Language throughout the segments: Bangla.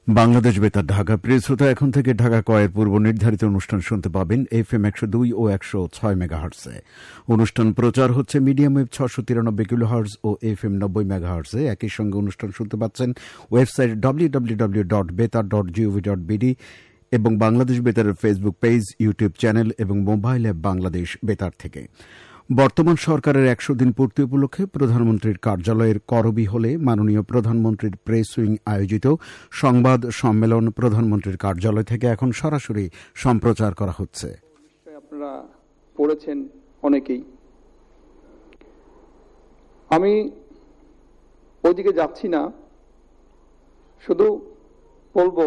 বাংলাদেশ বেতার ঢাকা প্রিয় শ্রোতা, এখন থেকে ঢাকা কয়ের পূর্ব নির্ধারিত অনুষ্ঠান শুনতে পাবেন FM 102 ও 106 মেগাহার্টজে। অনুষ্ঠান প্রচার হচ্ছে মিডিয়াম ওয়েভ 693 কিলোহার্টজ ও FM 90 মেগাহার্টজে। একই সঙ্গে অনুষ্ঠান শুনতে পাচ্ছেন ওয়েবসাইট www.betar.gov.bd এবং Bangladesh বেতারের Facebook page, YouTube channel এবং মোবাইল অ্যাপ বাংলাদেশ বেতার থেকে। বর্তমান সরকারের 100 দিন পূর্তি উপলক্ষে প্রধানমন্ত্রীর কার্যালয়ের করবি হলে মাননীয় প্রধানমন্ত্রীর প্রেস উইং আয়োজিত সংবাদ সম্মেলন প্রধানমন্ত্রীর কার্যালয় থেকে এখন সরাসরি সম্প্রচার করা হচ্ছে। আপনারা পড়েছেন অনেকেই। আমি ওইদিকে যাচ্ছি না, শুধু বলবো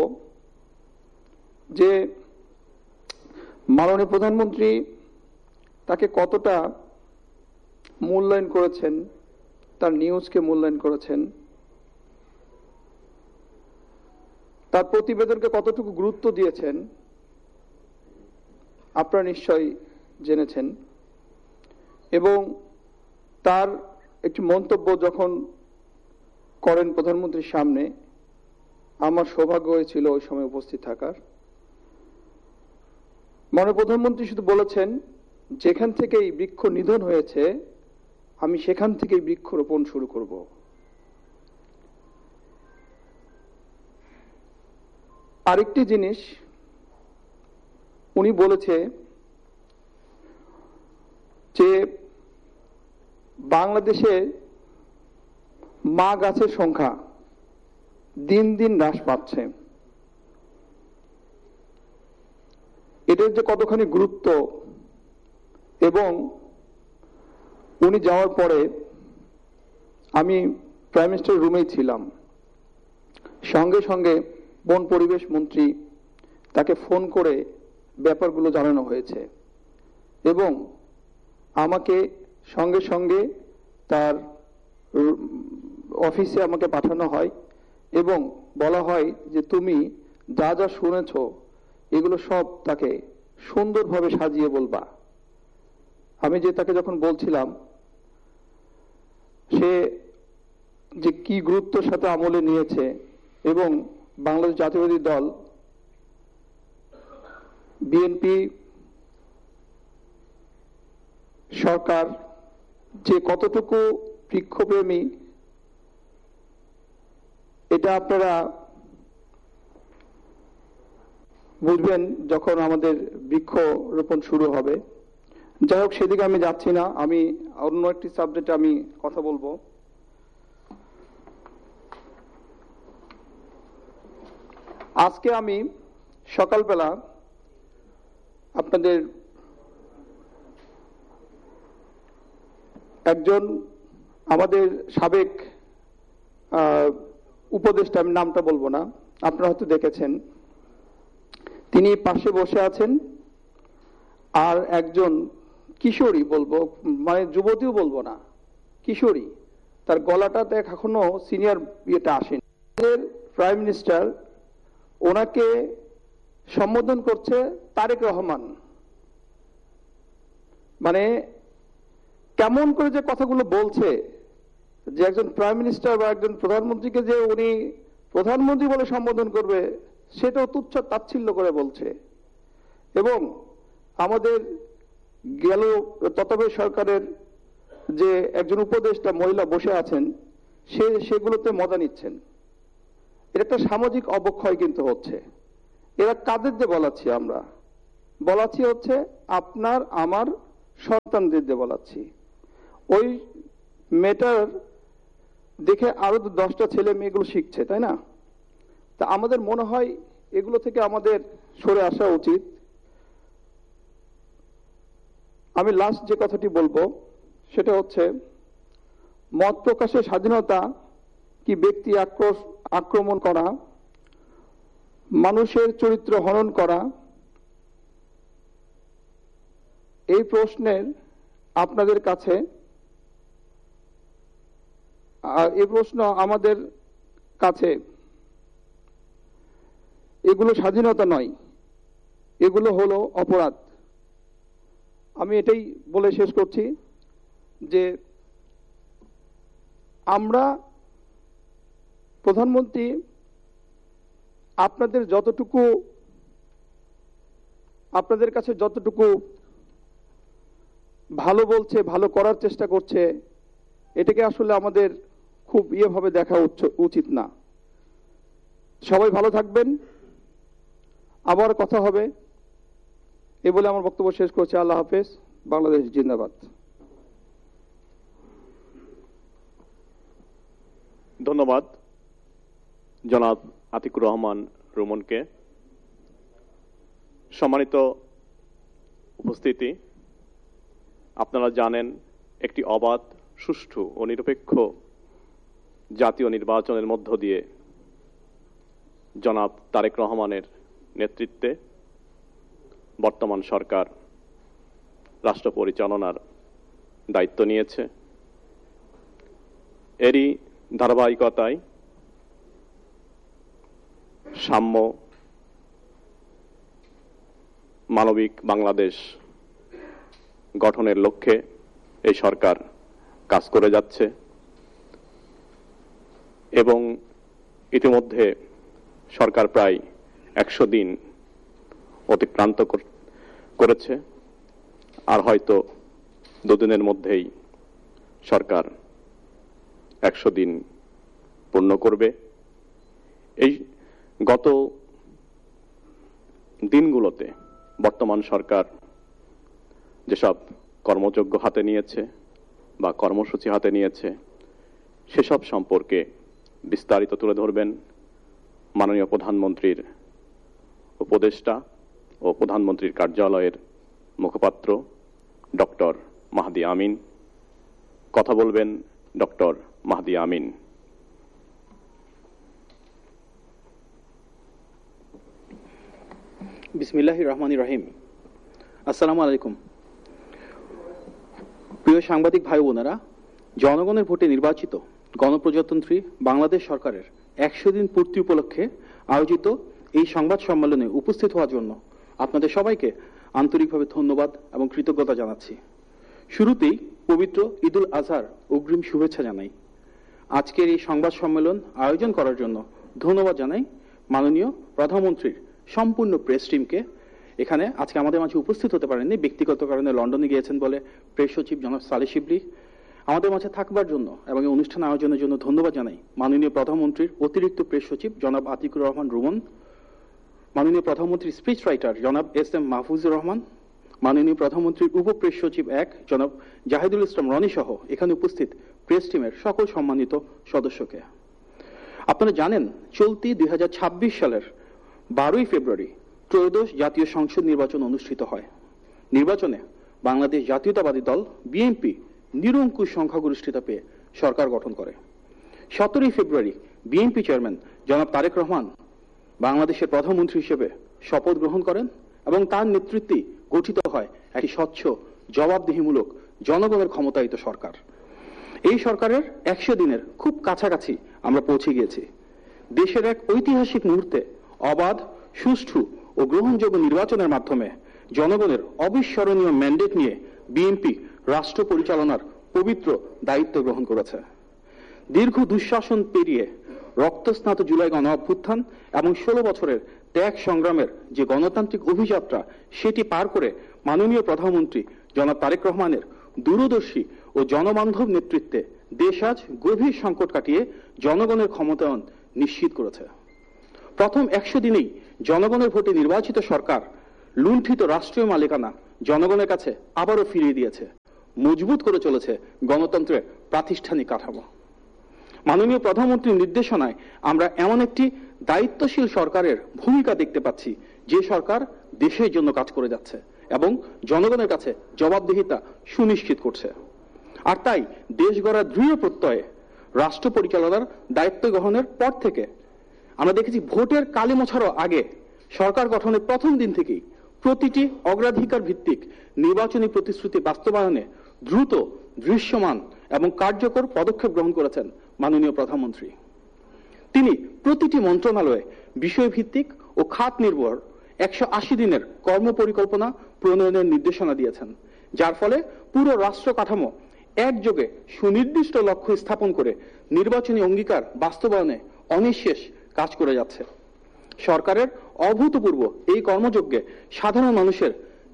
যে মাননীয় প্রধানমন্ত্রী তাকে কতটা মূল্যায়ন করেছেন, তার নিউজকে মূল্যায়ন করেছেন, তার প্রতিবেদনকে কতটুকু গুরুত্ব দিয়েছেন আপনারা নিশ্চয়ই জেনেছেন। এবং তার একটি মন্তব্য যখন করেন প্রধানমন্ত্রীর সামনে, আমার সৌভাগ্য হয়েছিল ওই সময় উপস্থিত থাকার। মাননীয় প্রধানমন্ত্রী শুধু বলেছেন, যেখান থেকে এই বৃক্ষ নিধন হয়েছে আমি সেখান থেকেই বৃক্ষরোপণ শুরু করব। আরেকটি জিনিস উনি বলেছে যে বাংলাদেশে মা গাছের সংখ্যা দিন দিন হ্রাস পাচ্ছে। এটার যে কতখানি গুরুত্ব, এবং উনি যাওয়ার পরে আমি প্রাইম মিনিস্টার রুমেই ছিলাম, সঙ্গে সঙ্গে বন পরিবেশ মন্ত্রী তাকে ফোন করে ব্যাপারগুলো জানানো হয়েছে এবং আমাকে সঙ্গে সঙ্গে তার অফিসে আমাকে পাঠানো হয় এবং বলা হয় যে তুমি যা যা শুনেছ এগুলো সব তাকে সুন্দরভাবে সাজিয়ে বলবা। আমি যে তাকে যখন বলছিলাম সে যে কি গুরুত্বের সাথে আমলে নিয়েছে এবং বাংলাদেশ জাতীয়তাবাদী দল বিএনপি সরকার যে কতটুকু বৃক্ষপ্রেমী, এটা আপনারা বুঝবেন যখন আমাদের বৃক্ষরোপণ শুরু হবে। যাই হোক, সেদিকে আমি যাচ্ছি না, আমি অন্য একটি সাবজেক্টে আমি কথা বলবো। আজকে আমি সকালবেলা আপনাদের একজন আমাদের সাবেক উপদেষ্টা, আমি নামটা বলবো না, আপনারা হয়তো দেখেছেন, তিনি পাশে বসে আছেন। আর একজন কিশোরী বলবো, মানে যুবতীও বলবো না, কিশোরী, তার গলাটা এখনো সিনিয়র ইয়েটা আসেনি। প্রাইম মিনিস্টার ওনাকে সম্বোধন করছে তারেক রহমান। মানে কেমন করে যে কথাগুলো বলছে, যে একজন প্রাইম মিনিস্টার বা একজন প্রধানমন্ত্রীকে যে উনি প্রধানমন্ত্রী বলে সম্বোধন করবে সেটাও তুচ্ছ তাচ্ছিল্য করে বলছে। এবং আমাদের গেল তত্ত্বাবধায়ক সরকারের যে একজন উপদেষ্টা মহিলা বসে আছেন, সেগুলোতে মজা নিচ্ছেন। এটা একটা সামাজিক অবক্ষয় কিন্তু হচ্ছে। এরা কাদের দিয়ে বলাচ্ছি? আমরা বলাচ্ছি হচ্ছে আপনার আমার সন্তানদের দিয়ে বলাচ্ছি। ওই মেয়েটার দেখে আরো 10টা ছেলে মেয়েগুলো শিখছে, তাই না? তা আমাদের মনে হয় এগুলো থেকে আমাদের সরে আসা উচিত। আমি লাস্ট যে কথাটি বলবো সেটা হচ্ছে, মত প্রকাশের স্বাধীনতা কি ব্যক্তি আক্রমণ করা, মানুষের চরিত্র হনন করা? এই প্রশ্নের আপনাদের কাছে, এই প্রশ্ন আমাদের কাছে, এগুলো স্বাধীনতা নয়, এগুলো হলো অপরাধ। আমি এটাই বলে শেষ করছি যে আমরা প্রধানমন্ত্রী আপনাদের কাছে যতটুকু ভালো বলছে, ভালো করার চেষ্টা করছে, এটাকে আসলে আমাদের খুব ভাবে দেখা উচিত না। সবাই ভালো থাকবেন, আবার কথা হবে, এই বলে আমার বক্তব্য শেষ করছি। আল্লাহ হাফেজ। বাংলাদেশ জিন্দাবাদ। ধন্যবাদ জনাব আতিকুর রহমান রুমনকে। সম্মানিত উপস্থিতি, আপনারা জানেন একটি অবাধ, সুষ্ঠু ও নিরপেক্ষ জাতীয় নির্বাচনের মধ্য দিয়ে জনাব তারেক রহমানের নেতৃত্বে বর্তমান সরকার রাষ্ট্র পরিচালনার দায়িত্ব নিয়েছে। এরই ধারাবাহিকতায় সাম্য, মানবিক বাংলাদেশ গঠনের লক্ষ্যে এই সরকার কাজ করে যাচ্ছে এবং ইতিমধ্যে সরকার প্রায় 100 দিন অতিক্রান্ত করেছে। আর হয়তো 2 দিনের মধ্যেই সরকার 100 দিন পূর্ণ করবে। এই গত দিনগুলোতে বর্তমান সরকার যেসব কর্মযজ্ঞ হাতে নিয়েছে বা কর্মসূচি হাতে নিয়েছে, সেসব সম্পর্কে বিস্তারিত তুলে ধরবেন মাননীয় প্রধানমন্ত্রীর উপদেষ্টা ও প্রধানমন্ত্রীর কার্যালয়ের মুখপাত্র ডক্টর মাহদি আমিন। কথা বলবেন ডক্টর মাহদি আমিন। বিসমিল্লাহির রহমানির রহিম। আসসালামু আলাইকুম। প্রিয় সাংবাদিক ভাই বোনেরা, জনগণের ভোটে নির্বাচিত গণপ্রজাতন্ত্রী বাংলাদেশ সরকারের 100 দিন পূর্তি উপলক্ষে আয়োজিত এই সংবাদ সম্মেলনে উপস্থিত হওয়ার জন্য আপনাদের সবাইকে আন্তরিকভাবে ধন্যবাদ এবং কৃতজ্ঞতা জানাচ্ছি। শুরুতেই পবিত্র ঈদুল আজহার অগ্রিম শুভেচ্ছা জানাই। আজকের এই সংবাদ সম্মেলন আয়োজন করার জন্য ধন্যবাদ জানাই মাননীয় প্রধানমন্ত্রীর সম্পূর্ণ প্রেস টিমকে। এখানে আজকে আমাদের মাঝে উপস্থিত হতে পারেননি, ব্যক্তিগত কারণে লন্ডনে গিয়েছেন বলে প্রেস সচিব জনাব সালেহ শিবলি। আমাদের মাঝে থাকবার জন্য এবং এই অনুষ্ঠান আয়োজনের জন্য ধন্যবাদ জানাই মাননীয় প্রধানমন্ত্রীর অতিরিক্ত প্রেস সচিব জনাব আতিকুর রহমান রুমন, মাননীয় প্রধানমন্ত্রীর স্পিচ রাইটার জনাব এস.এম. মাহফুজুর রহমান, মাননীয় প্রধানমন্ত্রীর উপ প্রেস সচিব 1 জনাব জাহিদুল ইসলাম রনি সহ এখানে উপস্থিত প্রেস টিমের সকল সম্মানিত সদস্যকে। আপনারা জানেন, চলতি 2026 সালের 12ই ফেব্রুয়ারি ত্রয়োদশ জাতীয় সংসদ নির্বাচন অনুষ্ঠিত হয়। নির্বাচনে বাংলাদেশ জাতীয়তাবাদী দল বিএনপি নিরঙ্কুশ সংখ্যাগরিষ্ঠতা পেয়ে সরকার গঠন করে। 17ই ফেব্রুয়ারি বিএনপি চেয়ারম্যান জনাব তারেক রহমান বাংলাদেশের প্রধানমন্ত্রী হিসেবে শপথ গ্রহণ করেন এবং তার নেতৃত্বেই গঠিত হয় একটি স্বচ্ছ, জবাবদিহিমূলক, জনগণের ক্ষমতায়িত সরকার। এই সরকারের 100 দিনের খুব কাছাকাছি আমরা পৌঁছে গিয়েছি। দেশের এক ঐতিহাসিক মুহূর্তে অবাধ, সুষ্ঠু ও গ্রহণযোগ্য নির্বাচনের মাধ্যমে জনগণের অবিস্মরণীয় ম্যান্ডেট নিয়ে বিএনপি রাষ্ট্র পরিচালনার পবিত্র দায়িত্ব গ্রহণ করেছে। দীর্ঘ দুঃশাসন পেরিয়ে রক্তস্নাত জুলাই গণ অভ্যুত্থান এবং 16 বছরের ত্যাগ সংগ্রামের যে গণতান্ত্রিক অভিযাত্রা, সেটি পার করে মাননীয় প্রধানমন্ত্রী জনাব তারেক রহমানের দূরদর্শী ও জনবান্ধব নেতৃত্বে দেশ আজ গভীর সংকট কাটিয়ে জনগণের ক্ষমতায়ন নিশ্চিত করেছে। প্রথম 100 দিনেই জনগণের ভোটে নির্বাচিত সরকার লুণ্ঠিত রাষ্ট্রীয় মালিকানা জনগণের কাছে আবারও ফিরিয়ে দিয়েছে, মজবুত করে চলেছে গণতন্ত্রের প্রাতিষ্ঠানিক কাঠামো। মাননীয় প্রধানমন্ত্রীর নির্দেশনায় আমরা এমন একটি দায়িত্বশীল সরকারের ভূমিকা দেখতে পাচ্ছি, যে সরকার দেশের জন্য কাজ করে যাচ্ছে এবং জনগণের কাছে জবাবদিহিতা সুনিশ্চিত করছে। আর তাই দেশ গড়ার দৃঢ় প্রত্যয়ে রাষ্ট্র পরিচালনার দায়িত্ব গ্রহণের পর থেকে আমরা দেখেছি, ভোটের কালি মোছারও আগে সরকার গঠনের প্রথম দিন থেকেই প্রতিটি অগ্রাধিকার ভিত্তিক নির্বাচনী প্রতিশ্রুতি বাস্তবায়নে দ্রুত, দৃশ্যমান এবং কার্যকর পদক্ষেপ গ্রহণ করেছেন মাননীয় প্রধানমন্ত্রী। তিনি প্রতিটি মন্ত্রণালয়ে বিষয়ভিত্তিক ও খাত নির্ভর 180 দিনের কর্মপরিকল্পনা প্রণয়নের নির্দেশনা দিয়েছেন, যার ফলে পুরো রাষ্ট্র কাঠামো একযোগে সুনির্দিষ্ট লক্ষ্য স্থাপন করে নির্বাচনী অঙ্গীকার বাস্তবায়নে অনিঃশেষ কাজ করে যাচ্ছে। সরকারের অভূতপূর্ব এই কর্মযজ্ঞে সাধারণ মানুষের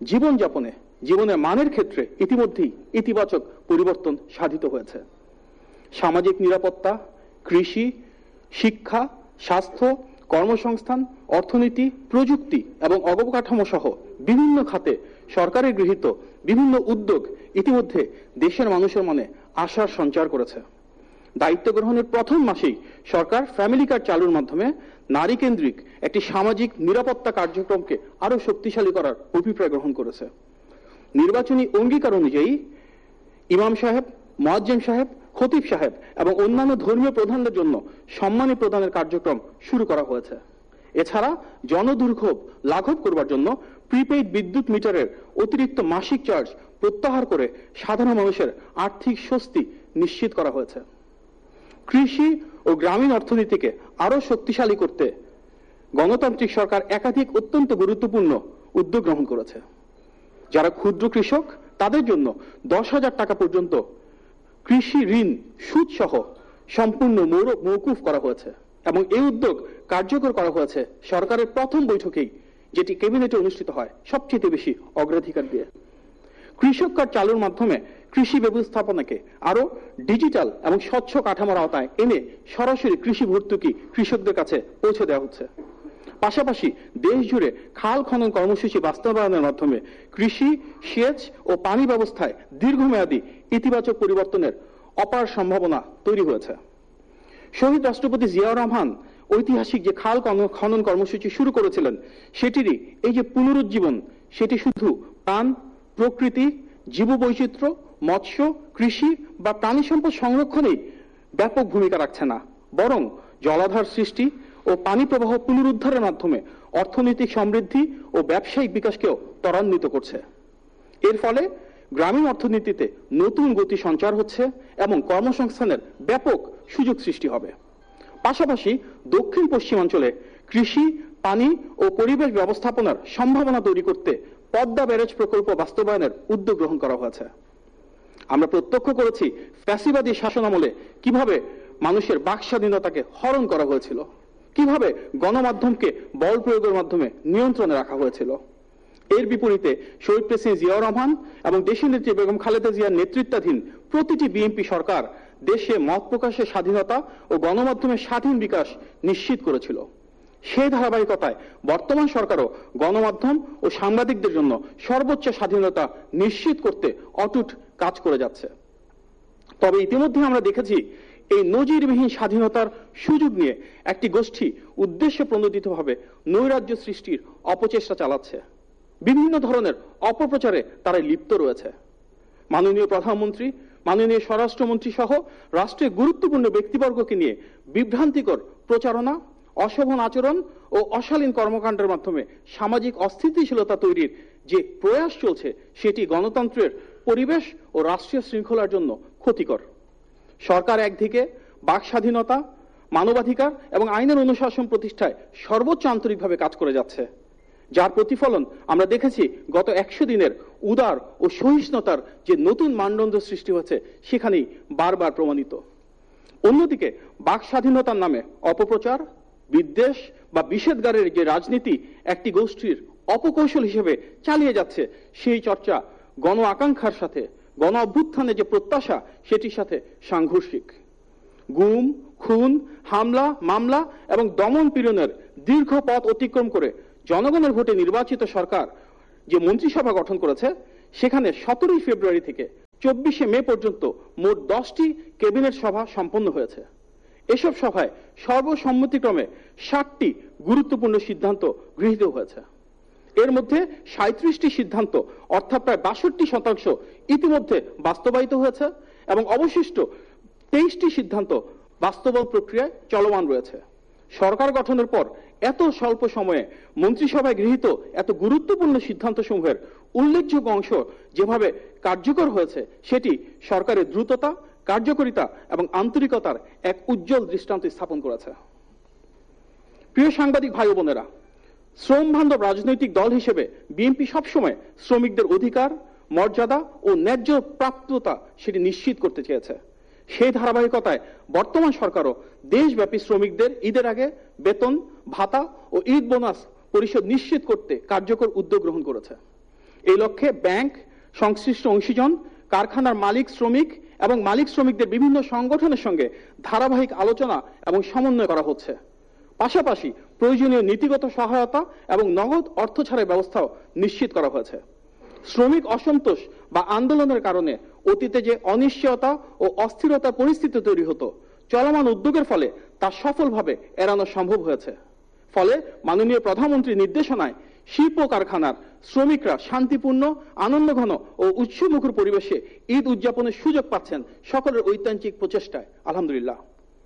জীবনের মানের ক্ষেত্রে ইতিমধ্যেই ইতিবাচক পরিবর্তন সাধিত হয়েছে। সামাজিক নিরাপত্তা, কৃষি, শিক্ষা, স্বাস্থ্য, কর্মসংস্থান, অর্থনীতি, প্রযুক্তি এবং অবকাঠামো সহ বিভিন্ন খাতে সরকারের গৃহীত বিভিন্ন উদ্যোগ ইতিমধ্যে দেশের মানুষের মনে আশার সঞ্চার করেছে। দায়িত্ব গ্রহণের প্রথম মাসেই সরকার ফ্যামিলি কার্ড চালুর মাধ্যমে নারী কেন্দ্রিক একটি সামাজিক নিরাপত্তা কার্যক্রমকে আরো শক্তিশালী করার অভিপ্রায় গ্রহণ করেছে। নির্বাচনী অঙ্গীকার অনুযায়ী ইমাম সাহেব, মুয়াজ্জিন সাহেব, খতিব সাহেব এবং অন্যান্য ধর্মীয় প্রধানদের জন্য সম্মানী প্রদানের কার্যক্রম শুরু করা হয়েছে। এছাড়া জনদুর্ভোগ লাঘব করবার জন্য প্রিপেইড বিদ্যুৎ মিটারের অতিরিক্ত মাসিক চার্জ প্রত্যাহার করে সাধারণ মানুষের আর্থিক স্বস্তি নিশ্চিত করা হয়েছে। কৃষি ও গ্রামীণ অর্থনীতিকে আরো শক্তিশালী করতে গণতান্ত্রিক সরকার একাধিক অত্যন্ত গুরুত্বপূর্ণ উদ্যোগ গ্রহণ করেছে। যারা ক্ষুদ্র কৃষক তাদের জন্য 10,000 টাকা পর্যন্ত কৃষি ঋণ সুদ সহ সম্পূর্ণ মওকুফ করা হয়েছে এবং এই উদ্যোগ কার্যকর করা হয়েছে সরকারের প্রথম বৈঠকেই, যেটি ক্যাবিনেটে অনুষ্ঠিত হয় সবচেয়ে বেশি অগ্রাধিকার দিয়ে। কৃষক কার্ড চালুর মাধ্যমে কৃষি ব্যবস্থাপনাকে আরো ডিজিটাল এবং স্বচ্ছ কাঠামোর আওতায় এনে সরাসরি কৃষি ভর্তুকি কৃষকদের কাছে পৌঁছে দেওয়া হচ্ছে। পাশাপাশি দেশ জুড়ে খাল খনন কর্মসূচি বাস্তবায়নের মাধ্যমে কৃষি, সেচ ও পানি ব্যবস্থায় দীর্ঘমেয়াদী ইতিবাচক পরিবর্তনের অপার সম্ভাবনা তৈরি হয়েছে। শহীদ রাষ্ট্রপতি জিয়াউর রহমান ঐতিহাসিক যে খাল খনন কর্মসূচি শুরু করেছিলেন, সেটিরই এই যে পুনরুজ্জীবন, সেটি শুধু প্রাণ, প্রকৃতি, জীববৈচিত্র্য, মৎস্য, কৃষি বা প্রাণী সম্পদ সংরক্ষণেই ব্যাপক ভূমিকা রাখছে না, বরং জলাধার সৃষ্টি ও পানি প্রবাহ পুনরুদ্ধারের মাধ্যমে অর্থনৈতিক সমৃদ্ধি ও ব্যবসায়িক বিকাশকেও ত্বরান্বিত করছে। এর ফলে গ্রামীণ অর্থনীতিতে নতুন গতি সঞ্চার হচ্ছে এবং কর্মসংস্থানের ব্যাপক সুযোগ সৃষ্টি হবে। পাশাপাশি দক্ষিণ পশ্চিমাঞ্চলে কৃষি, পানি ও পরিবেশ ব্যবস্থাপনার সম্ভাবনা তৈরি করতে পদ্মা ব্যারেজ প্রকল্প বাস্তবায়নের উদ্যোগ গ্রহণ করা হয়েছে। আমরা প্রত্যক্ষ করেছি ফ্যাসিবাদী শাসনামলে কিভাবে মানুষের বাক স্বাধীনতাকে হরণ করা হয়েছিল, কিভাবে গণমাধ্যমকে বল প্রয়োগের মাধ্যমে নিয়ন্ত্রণে রাখা হয়েছিল। এর বিপরীতে শহীদ প্রেসিডেন্ট জিয়াউর রহমান এবং দেশের নেত্রী বেগম খালেদা জিয়ার নেতৃত্বাধীন প্রতিটি বিএনপি সরকার দেশে মত প্রকাশের স্বাধীনতা ও গণমাধ্যমের স্বাধীন বিকাশ নিশ্চিত করেছিল। সেই ধারাবাহিকতায় বর্তমান সরকারও গণমাধ্যম ও সাংবাদিকদের জন্য সর্বোচ্চ স্বাধীনতা নিশ্চিত করতে অটুট কাজ করে যাচ্ছে। তবে ইতিমধ্যে আমরা দেখেছি এই নজিরবিহীন স্বাধীনতার সুযোগ নিয়ে একটি গোষ্ঠী উদ্দেশ্য প্রণোদিতভাবে নৈরাজ্য সৃষ্টির অপচেষ্টা চালাচ্ছে। বিভিন্ন ধরনের অপপ্রচারে তারা লিপ্ত রয়েছে। মাননীয় প্রধানমন্ত্রী, মাননীয় স্বরাষ্ট্রমন্ত্রী সহ রাষ্ট্রের গুরুত্বপূর্ণ ব্যক্তিবর্গকে নিয়ে বিভ্রান্তিকর প্রচারণা, অশোভন আচরণ ও অশালীন কর্মকাণ্ডের মাধ্যমে সামাজিক অস্থিতিশীলতা তৈরির যে প্রয়াস চলছে, সেটি গণতন্ত্রের পরিবেশ ও রাষ্ট্রীয় শৃঙ্খলার জন্য ক্ষতিকর। সরকার একদিকে বাক স্বাধীনতা, মানবাধিকার এবং আইনের অনুশাসন প্রতিষ্ঠায় সর্বোচ্চ আন্তরিকভাবে কাজ করে যাচ্ছে, যার প্রতিফলন আমরা দেখেছি গত 100 দিনের উদার ও সহিষ্ণুতার যে নতুন মানদণ্ড সৃষ্টি হয়েছে সেখানেই বারবার প্রমাণিত। অন্যদিকে বাক স্বাধীনতার নামে অপপ্রচার, বিদ্বেষ বা বিষেধগারের যে রাজনীতি একটি গোষ্ঠীর অপকৌশল হিসেবে চালিয়ে যাচ্ছে, সেই চর্চা গণ আকাঙ্ক্ষার সাথে, গণ অভ্যুত্থানের যে প্রত্যাশা সেটির সাথে সাংঘর্ষিক। গুম, খুন, হামলা, মামলা এবং দমন পীড়নের দীর্ঘ পথ অতিক্রম করে জনগণের ভোটে নির্বাচিত সরকার যে মন্ত্রিসভা গঠন করেছে, সেখানে 17 ফেব্রুয়ারি থেকে 24 মে পর্যন্ত মোট 10টি ক্যাবিনেট সভা সম্পন্ন হয়েছে। এসব সভায় সর্বসম্মতিক্রমে 60টি গুরুত্বপূর্ণ সিদ্ধান্ত গৃহীত হয়েছে। এর মধ্যে 37টি সিদ্ধান্ত অর্থাৎ প্রায় 62% ইতিমধ্যে বাস্তবায়িত হয়েছে এবং অবশিষ্ট 23টি সিদ্ধান্ত বাস্তবায়ন প্রক্রিয়ায় চলমান রয়েছে। সরকার গঠনের পর এত স্বল্প সময়ে মন্ত্রিসভায় গৃহীত এত গুরুত্বপূর্ণ সিদ্ধান্ত সমূহের উল্লেখযোগ্য অংশ যেভাবে কার্যকর হয়েছে, সেটি সরকারের দ্রুততা, কার্যকারিতা এবং আন্তরিকতার এক উজ্জ্বল দৃষ্টান্ত স্থাপন করেছে। প্রিয় সাংবাদিক ভাই ও বোনেরা, শ্রম বান্ধব রাজনৈতিক দল হিসেবে বিএনপি সবসময় শ্রমিকদের অধিকার, মর্যাদা ও ন্যায্য প্রাপ্যতা সেটি নিশ্চিত করতে চেয়েছে। সেই ধারাবাহিকতায় বর্তমান সরকারও দেশব্যাপী শ্রমিকদের ঈদের আগে বেতন ভাতা ও ঈদ বোনাস পরিশোধ নিশ্চিত করতে কার্যকর উদ্যোগ গ্রহণ করেছে। এই লক্ষ্যে ব্যাংক, সংশ্লিষ্ট অংশীজন, কারখানার মালিক শ্রমিক এবং মালিক শ্রমিকদের বিভিন্ন সংগঠনের সঙ্গে ধারাবাহিক আলোচনা এবং সমন্বয় করা হচ্ছে। পাশাপাশি প্রয়োজনীয় নীতিগত সহায়তা এবং নগদ অর্থ ছাড়ের ব্যবস্থাও নিশ্চিত করা হয়েছে। শ্রমিক অসন্তোষ বা আন্দোলনের কারণে অতীতে যে অনিশ্চয়তা ও অস্থিরতার পরিস্থিতি তৈরি হতো, চলমান উদ্যোগের ফলে তা সফলভাবে এড়ানো সম্ভব হয়েছে। ফলে মাননীয় প্রধানমন্ত্রীর নির্দেশনায় শিল্প কারখানার শ্রমিকরা শান্তিপূর্ণ, আনন্দঘন ও উৎসবমুখর পরিবেশে ঈদ উদযাপনের সুযোগ পাচ্ছেন সকলের ঐতিহ্যিক প্রচেষ্টায়। আলহামদুলিল্লাহ।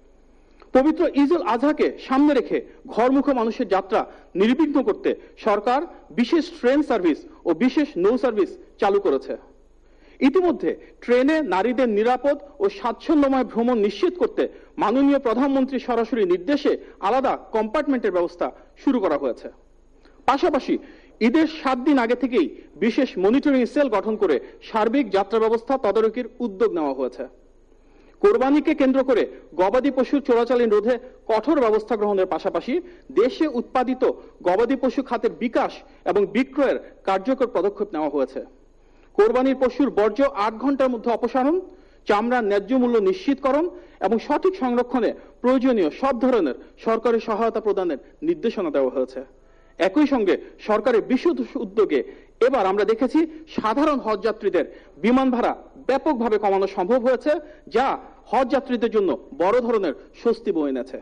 পবিত্র ঈদ উল আজহাকে সামনে রেখে ঘরমুখী মানুষের যাত্রা নির্বিঘ্ন করতে সরকার বিশেষ ট্রেন সার্ভিস ও বিশেষ নৌ সার্ভিস চালু করেছে। ইতিমধ্যে ট্রেনে নারীদের নিরাপদ ও স্বাচ্ছন্দ্যময় ভ্রমণ নিশ্চিত করতে মাননীয় প্রধানমন্ত্রী সরাসরি নির্দেশে আলাদা কম্পার্টমেন্টের ব্যবস্থা শুরু করা হয়েছে। পাশাপাশি ঈদের 7 দিন আগে থেকেই বিশেষ মনিটরিং সেল গঠন করে সার্বিক যাত্রা ব্যবস্থা তদারকির উদ্যোগ নেওয়া হয়েছে। কোরবানিকে কেন্দ্র করে গবাদি পশুর চোরাচালান রোধে কঠোর ব্যবস্থা গ্রহণের পাশাপাশি দেশে উৎপাদিত গবাদি পশু খাতের বিকাশ এবং বিক্রয়ের কার্যকর পদক্ষেপ নেওয়া হয়েছে। কোরবানির পশুর বর্জ্য 8 ঘন্টার মধ্যে অপসারণ, চামড়ার ন্যায্য মূল্য নিশ্চিতকরণ এবং সঠিক সংরক্ষণে প্রয়োজনীয় সব ধরনের সরকারি সহায়তা প্রদানের নির্দেশনা দেওয়া হয়েছে। একই সঙ্গে সরকারের বিশেষ উদ্যোগে এবার আমরা দেখেছি সাধারণ হজ যাত্রীদের বিমান ভাড়া ব্যাপকভাবে কমানো সম্ভব হয়েছে, যা হজ যাত্রীদের জন্য বড় ধরনের স্বস্তি বয়ে এনেছে।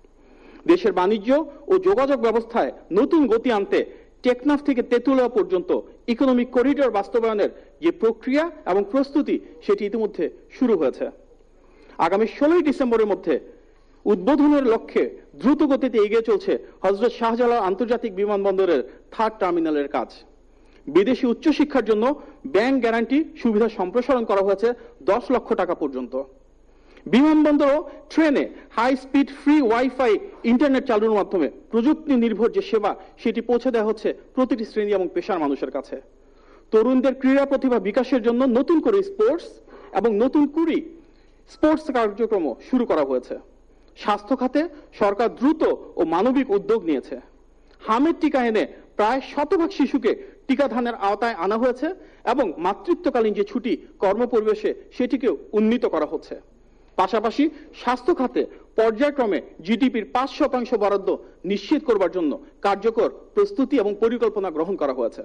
দেশের বাণিজ্য ও যোগাযোগ ব্যবস্থায় নতুন গতি আনতে টেকনাফ থেকে তেঁতুলিয়া পর্যন্ত ইকোনমিক করিডোর বাস্তবায়নের যে প্রক্রিয়া এবং প্রস্তুতি সেটি ইতিমধ্যে শুরু হয়েছে। আগামী 16 ডিসেম্বরের মধ্যে উদ্বোধনের লক্ষ্যে দ্রুত গতিতে এগিয়ে চলছে হযরত শাহজালাল আন্তর্জাতিক বিমানবন্দরের 3rd টার্মিনালের কাজ। বিদেশি উচ্চশিক্ষার জন্য ব্যাংক গ্যারান্টি সুবিধা সম্প্রসারণ করা হয়েছে 10 লক্ষ টাকা পর্যন্ত। বিমানবন্দর ও ট্রেনে high speed free wifi internet চালুর মাধ্যমে প্রযুক্তি নির্ভর যে সেবা সেটি পৌঁছে দেওয়া হচ্ছে প্রতিটি শ্রেণী এবং পেশার মানুষের কাছে। তরুণদের ক্রীড়া প্রতিভা বিকাশের জন্য নতুন করে স্পোর্টস এবং নতুন কুড়ি স্পোর্টস কার্যক্রম শুরু করা হয়েছে। স্বাস্থ্য খাতে সরকার দ্রুত ও মানবিক উদ্যোগ নিয়েছে। হামের টিকা এনে প্রায় 100% শিশুকে টিকাদানের আওতায় আনা হয়েছে এবং মাতৃত্বকালীন যে ছুটি কর্মপরিবেশে সেটিকেও উন্নীত করা হচ্ছে। পাশাপাশি স্বাস্থ্য খাতে পর্যায়ক্রমে জিডিপির 5% বরাদ্দ নিশ্চিত করবার জন্য কার্যকর প্রস্তুতি এবং পরিকল্পনা গ্রহণ করা হয়েছে।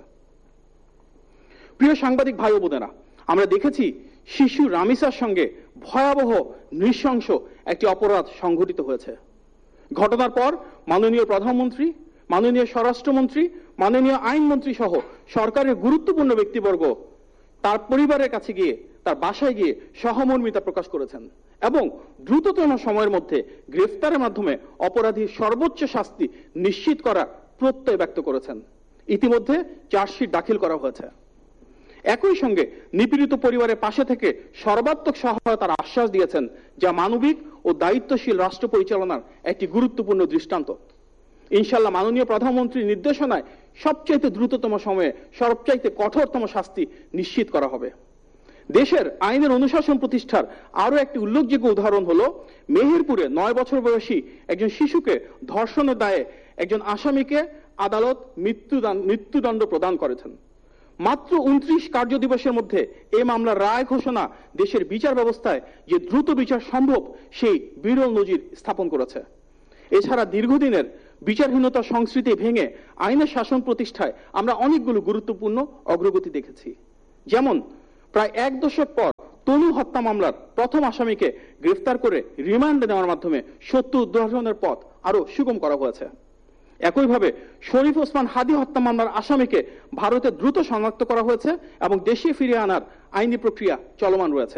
প্রিয় সাংবাদিক ভাই ও বোনেরা, আমরা দেখেছি শিশু রামিসার সঙ্গে ভয়াবহ নৃশংস একটি অপরাধ সংঘটিত হয়েছে। ঘটনার পর মাননীয় প্রধানমন্ত্রী, মাননীয় স্বরাষ্ট্রমন্ত্রী, মাননীয় আইনমন্ত্রী সহ সরকারের গুরুত্বপূর্ণ ব্যক্তিবর্গ তার পরিবারের কাছে গিয়ে, তার বাসায় গিয়ে সহমর্মিতা প্রকাশ করেছেন এবং দ্রুততম সময়ের মধ্যে গ্রেফতারের মাধ্যমে অপরাধীর সর্বোচ্চ শাস্তি নিশ্চিত করার প্রত্যয় ব্যক্ত করেছেন। ইতিমধ্যে চার্জশিট দাখিল করা হয়েছে। একই সঙ্গে নিপীড়িত পরিবারের পাশে থেকে সর্বাত্মক সহায়তার আশ্বাস দিয়েছেন, যা মানবিক ও দায়িত্বশীল রাষ্ট্র পরিচালনার একটি গুরুত্বপূর্ণ দৃষ্টান্ত। ইনশাআল্লাহ মাননীয় প্রধানমন্ত্রীর নির্দেশনায় সবচাইতে দ্রুততম সময়ে সবচাইতে কঠোরতম শাস্তি নিশ্চিত করা হবে। দেশের আইনের অনুশাসন প্রতিষ্ঠার আরো একটি উল্লেখযোগ্য উদাহরণ হলো মেহেরপুরে 9 বছর বয়সী একজন শিশুকে ধর্ষণের দায়ে একজন আসামিকে আদালত মৃত্যুদণ্ড প্রদান করেছেন। মাত্র 29 কার্য দিবসের মধ্যে এই মামলার রায় ঘোষণা দেশের বিচার ব্যবস্থায় যে দ্রুত বিচার সম্ভব সেই বিরল নজির স্থাপন করেছে। এছাড়া দীর্ঘদিনের বিচারহীনতা সংস্কৃতি ভেঙে আইনের শাসন প্রতিষ্ঠায় আমরা অনেকগুলো গুরুত্বপূর্ণ অগ্রগতি দেখেছি। যেমন প্রায় 1 দশক পর তনু হত্যা মামলার প্রথম আসামিকে গ্রেফতার করে রিমান্ডে নেওয়ার মাধ্যমে সত্য উদ্ঘাটনের পথ আরো সুগম করা হয়েছে। একইভাবে শরীফ ওসমান হাদি হত্যা মামলার আসামিকে ভারতে দ্রুত শনাক্ত করা হয়েছে এবং দেশে ফিরিয়ে আনার আইনি প্রক্রিয়া চলমান রয়েছে।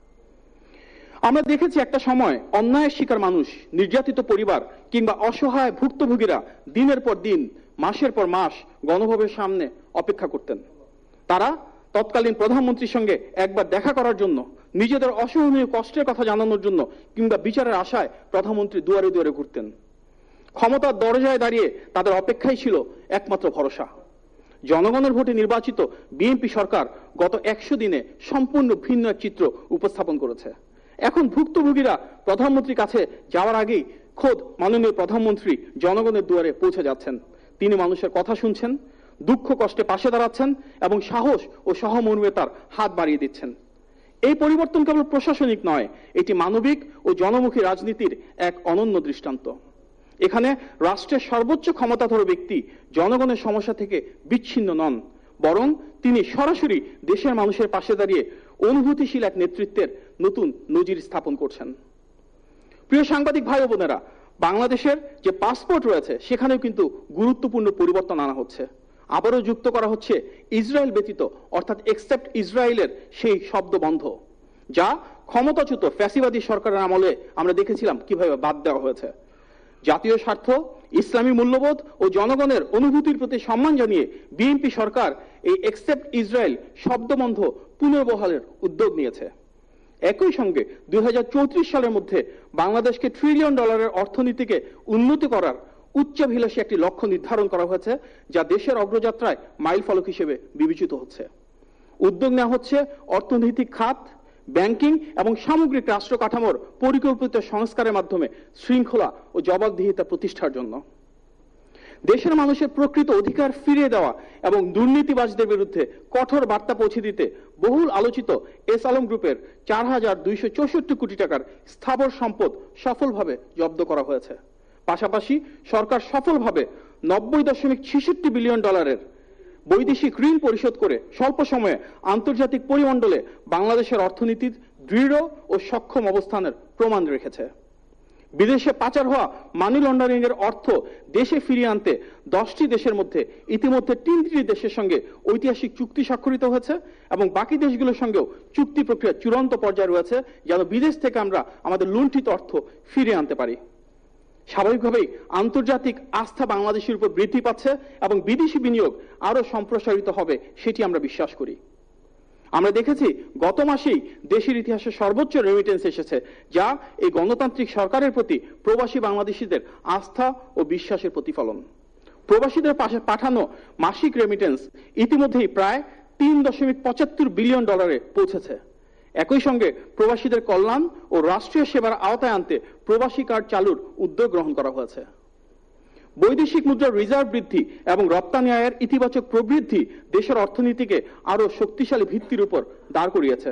আমরা দেখেছি একটা সময় অন্যায়ের শিকার মানুষ, নির্যাতিত পরিবার কিংবা অসহায় ভুক্তভোগীরা দিনের পর দিন, মাসের পর মাস গণভবনের সামনে অপেক্ষা করতেন। তারা তৎকালীন প্রধানমন্ত্রীর সঙ্গে একবার দেখা করার জন্য, নিজেদের অসহনীয় কষ্টের কথা জানানোর জন্য কিংবা বিচারের আশায় প্রধানমন্ত্রী দুয়ারে দুয়ারে ঘুরতেন। ক্ষমতার দরজায় দাঁড়িয়ে তাদের অপেক্ষাই ছিল একমাত্র ভরসা। জনগণের ভোটে নির্বাচিত বিএনপি সরকার গত 100 দিনে সম্পূর্ণ ভিন্ন এক চিত্র উপস্থাপন করেছে। এখন ভুক্তভোগীরা প্রধানমন্ত্রীর কাছে যাওয়ার আগেই খোদ মাননীয় প্রধানমন্ত্রী জনগণের দুয়ারে পৌঁছে যাচ্ছেন। তিনি মানুষের কথা শুনছেন, দুঃখ কষ্টে পাশে দাঁড়াচ্ছেন এবং সাহস ও সহমর্মিতার হাত বাড়িয়ে দিচ্ছেন। এই পরিবর্তন কেবল প্রশাসনিক নয়, এটি মানবিক ও জনমুখী রাজনীতির এক অনন্য দৃষ্টান্ত। এখানে রাষ্ট্রের সর্বোচ্চ ক্ষমতাধর ব্যক্তি জনগণের সমস্যা থেকে বিচ্ছিন্ন নন, বরং তিনি সরাসরি দেশের মানুষের পাশে দাঁড়িয়ে অনুভূতিশীল এক নেতৃত্বের নতুন নজির স্থাপন করছেন। প্রিয় সাংবাদিক ভাই ও বোনেরা, বাংলাদেশের যে পাসপোর্ট রয়েছে সেখানেও কিন্তু গুরুত্বপূর্ণ পরিবর্তন আনা হচ্ছে। আবারও যুক্ত করা হচ্ছে ইসরায়েল ব্যতীত অর্থাৎ এক্সেপ্ট ইসরায়েলের সেই শব্দ বন্ধ, যা ক্ষমতাচ্যুত ফ্যাসিবাদী সরকারের আমলে আমরা দেখেছিলাম কিভাবে বাদ দেওয়া হয়েছে। জাতীয় স্বার্থ, ইসলামী মূল্যবোধ ও জনগণের অনুভূতির প্রতি সম্মান জানিয়ে বিএনপি সরকার এই এক্সেপ্ট ইসরায়েল শব্দবন্ধ পুনর্বহালের উদ্যোগ নিয়েছে। একই সঙ্গে 2034 সালের মধ্যে বাংলাদেশকে $1 ট্রিলিয়ন অর্থনীতিকে উন্নতি করার উচ্চাভিলাষী একটি লক্ষ্য নির্ধারণ করা হয়েছে, যা দেশের অগ্রযাত্রায় মাইল ফলক হিসেবে বিবেচিত হচ্ছে। উদ্যোগ নেওয়া হচ্ছে অর্থনৈতিক খাত, ব্যাংকিং এবং সামগ্রিক রাষ্ট্র কাঠামোর পরিকল্পিত সংস্কারের মাধ্যমে শৃঙ্খলা ও জবাবদিহিতা প্রতিষ্ঠার জন্য। দেশের মানুষের প্রকৃত অধিকার ফিরিয়ে দেওয়া এবং দুর্নীতিবাজদের বিরুদ্ধে কঠোর বার্তা পৌঁছে দিতে বহুল আলোচিত এস আলম গ্রুপের 4,264 কোটি টাকার স্থাবর সম্পদ সফলভাবে জব্দ করা হয়েছে। পাশাপাশি সরকার সফলভাবে $90.66 বিলিয়ন বৈদেশিক ঋণ পরিশোধ করে স্বল্প সময়ে আন্তর্জাতিক পরিমণ্ডলে বাংলাদেশের অর্থনীতির দৃঢ় ও সক্ষম অবস্থানের প্রমাণ রেখেছে। বিদেশে পাচার হওয়া মানি লন্ডারিং এর অর্থ দেশে ফিরিয়ে আনতে 10টি দেশের মধ্যে ইতিমধ্যে 3টি দেশের সঙ্গে ঐতিহাসিক চুক্তি স্বাক্ষরিত হয়েছে এবং বাকি দেশগুলোর সঙ্গেও চুক্তি প্রক্রিয়া চূড়ান্ত পর্যায়ে রয়েছে, যেন বিদেশ থেকে আমরা আমাদের লুণ্ঠিত অর্থ ফিরিয়ে আনতে পারি। স্বাভাবিকভাবেই আন্তর্জাতিক আস্থা বাংলাদেশের উপর বৃদ্ধি পাচ্ছে এবং বিদেশি বিনিয়োগ আরো সম্প্রসারিত হবে, সেটি আমরা বিশ্বাস করি। আমরা দেখেছি গত মাসেই দেশের ইতিহাসে সর্বোচ্চ রেমিটেন্স এসেছে, যা এই গণতান্ত্রিক সরকারের প্রতি প্রবাসী বাংলাদেশিদের আস্থা ও বিশ্বাসের প্রতিফলন। প্রবাসীদের পাশে পাঠানো মাসিক রেমিটেন্স ইতিমধ্যেই প্রায় $3.75 বিলিয়ন পৌঁছেছে। একই সঙ্গে প্রবাসীদের কল্যাণ ও রাষ্ট্রীয় সেবার আওতায় আনতে প্রবাসী কার্ড চালুর উদ্যোগ গ্রহণ করা হয়েছে। বৈদেশিক মুদ্রার রিজার্ভ বৃদ্ধি এবং রপ্তানি আয়ের ইতিবাচক প্রবৃদ্ধি দেশের অর্থনীতিকে আরো শক্তিশালী ভিত্তির উপর দাঁড় করিয়েছে।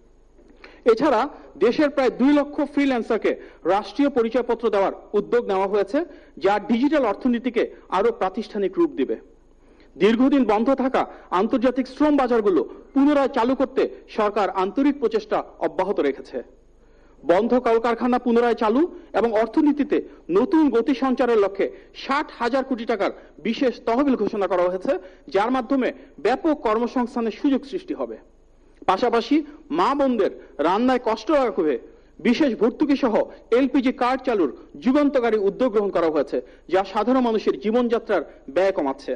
এছাড়া দেশের প্রায় 2 লক্ষ ফ্রিল্যান্সারকে রাষ্ট্রীয় পরিচয়পত্র দেওয়ার উদ্যোগ নেওয়া হয়েছে, যা ডিজিটাল অর্থনীতিকে আরো প্রাতিষ্ঠানিক রূপ দিবে। দীর্ঘদিন বন্ধ থাকা আন্তর্জাতিক শ্রম বাজারগুলো পুনরায় চালু করতে সরকার আন্তরিক প্রচেষ্টা অব্যাহত রেখেছে। বন্ধ কলকারখানা পুনরায় চালু এবং অর্থনীতিতে নতুন গতি সঞ্চারের লক্ষ্যে 60,000 কোটি টাকার বিশেষ তহবিল ঘোষণা করা হয়েছে, যার মাধ্যমে ব্যাপক কর্মসংস্থানের সুযোগ সৃষ্টি হবে। পাশাপাশি মা বোনদের রান্নায় কষ্ট রাখবে বিশেষ ভর্তুকি সহ এলপিজি কার্ড চালুর যুগান্তকারী উদ্যোগ গ্রহণ করা হয়েছে, যা সাধারণ মানুষের জীবনযাত্রার ব্যয় কমাচ্ছে।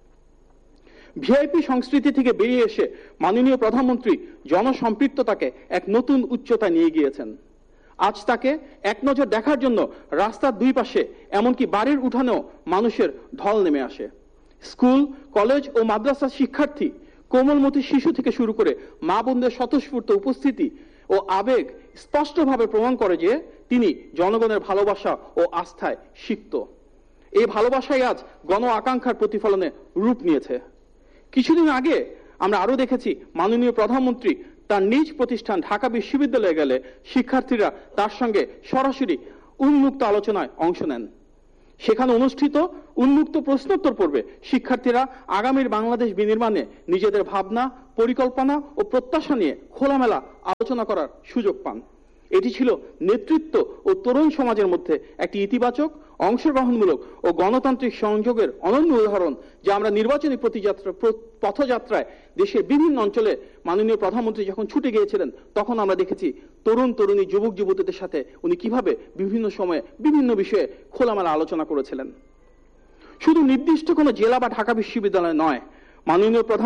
ভিআইপি সংস্কৃতি থেকে বেরিয়ে এসে মাননীয় প্রধানমন্ত্রী জনসম্পৃক্ততাকে এক নতুন উচ্চতায় নিয়ে গিয়েছেন। আজ তাকে এক নজর দেখার জন্য রাস্তার দুই পাশে এমনকি বাড়ির উঠানেও মানুষের ঢল নেমে আসে। স্কুল, কলেজ ও মাদ্রাসার শিক্ষার্থী, কোমলমতি শিশু থেকে শুরু করে মা বোনদের স্বতঃস্ফূর্ত উপস্থিতি ও আবেগ স্পষ্টভাবে প্রমাণ করে যে তিনি জনগণের ভালোবাসা ও আস্থায় সিক্ত। এই ভালোবাসাই আজ গণ আকাঙ্ক্ষার প্রতিফলনে রূপ নিয়েছে। কিছুদিন আগে আমরা আরো দেখেছি মাননীয় প্রধানমন্ত্রী তার নিজ প্রতিষ্ঠান ঢাকা বিশ্ববিদ্যালয়ে গেলে শিক্ষার্থীরা তার সঙ্গে সরাসরি উন্মুক্ত আলোচনায় অংশ নেন। সেখানে অনুষ্ঠিত উন্মুক্ত প্রশ্নোত্তর পর্বে শিক্ষার্থীরা আগামীর বাংলাদেশ বিনির্মাণে নিজেদের ভাবনা, পরিকল্পনা ও প্রত্যাশা নিয়ে খোলামেলা আলোচনা করার সুযোগ পান। এটি ছিল নেতৃত্ব ও তরুণ সমাজের মধ্যে একটি ইতিবাচক, অংশগ্রহণমূলক ও গণতান্ত্রিক সংযোগের অনন্য উদাহরণ, যা আমরা নির্বাচনী পথযাত্রায় দেশের বিভিন্ন অঞ্চলে মাননীয় প্রধানমন্ত্রী যখন ছুটে গিয়েছিলেন তখন আমরা দেখেছি তরুণ তরুণী যুবক যুবতীদের সাথে উনি কিভাবে বিভিন্ন সময়ে বিভিন্ন বিষয়ে খোলামেলা আলোচনা করেছিলেন। শুধু নির্দিষ্ট কোনো জেলা বা ঢাকা বিশ্ববিদ্যালয় নয়, মাননীয় প্রধান